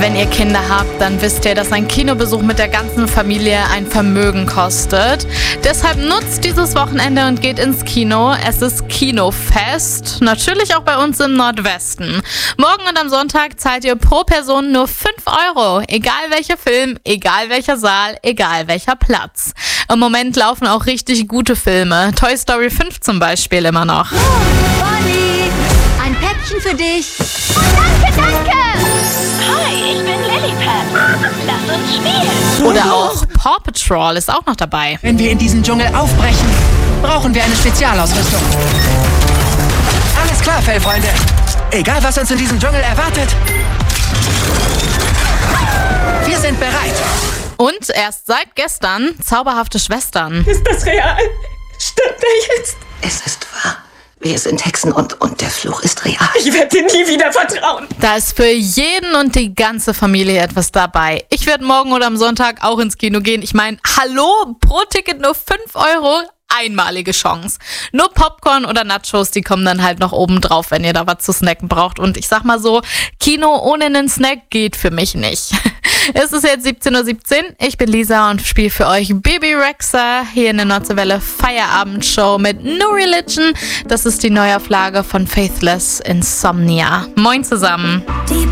Wenn ihr Kinder habt, dann wisst ihr, dass ein Kinobesuch mit der ganzen Familie ein Vermögen kostet. Deshalb nutzt dieses Wochenende und geht ins Kino. Es ist Kinofest, natürlich auch bei uns im Nordwesten. Morgen und am Sonntag zahlt ihr pro Person nur 5 €. Egal welcher Film, egal welcher Saal, egal welcher Platz. Im Moment laufen auch richtig gute Filme. Toy Story 5 zum Beispiel immer noch. Bonnie, ein Päckchen für dich. Oh, danke! Hi, ich bin Lilliput. Lass uns spielen. Oder auch Paw Patrol ist auch noch dabei. Wenn wir in diesen Dschungel aufbrechen, brauchen wir eine Spezialausrüstung. Alles klar, Fellfreunde. Egal, was uns in diesem Dschungel erwartet, wir sind bereit. Und erst seit gestern zauberhafte Schwestern. Ist das real? Stimmt er jetzt? Es ist wahr. Wir sind Hexen und der Fluch ist real. Ich werde dir nie wieder vertrauen. Da ist für jeden und die ganze Familie etwas dabei. Ich werde morgen oder am Sonntag auch ins Kino gehen. Ich meine, hallo, pro Ticket nur 5 €. Einmalige Chance. Nur Popcorn oder Nachos, die kommen dann halt noch oben drauf, wenn ihr da was zu snacken braucht. Und ich sag mal so, Kino ohne einen Snack geht für mich nicht. Es ist jetzt 17:17 Uhr. Ich bin Lisa und spiele für euch Baby Rexha hier in der Nordwelle Feierabendshow mit No Religion. Das ist die Neuauflage von Faithless Insomnia. Moin zusammen.